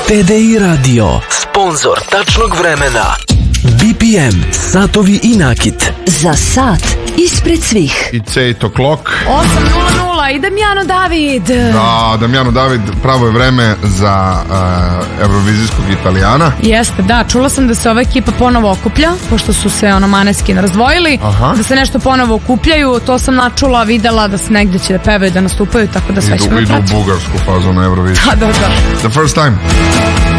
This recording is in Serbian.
TDI Radio, sponzor tačnog vremena. BPM, satovi i nakit. Za sat ispred svih. It's 8 o'clock. 8:00 i Damjano David. Da, Damjano David, pravo je vreme za evrovizijskog Italijana. Jeste, da, čula sam da se ova ekipa ponovo okuplja, pošto su se Maneskin razdvojili. Aha. Da se nešto ponovo okupljaju, to sam načula, videla da se negde će da pevaju, da nastupaju, tako da sve ćemo Idu u pratiti. bugarsku fazu na Euroviziju. Da. The first time.